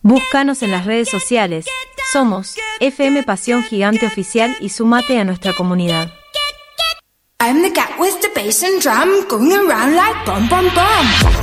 Búscanos en las redes sociales. Somos FM Pasión Gigante Oficial y sumate a nuestra comunidad. I'm the cat with the bass and drum, going around like bum bum bum.